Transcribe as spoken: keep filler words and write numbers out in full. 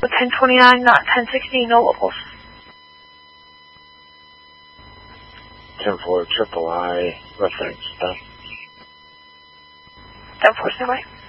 ten twenty-nine, not ten sixteen, no locals. ten four, triple I, reference, uh. ten four, standby.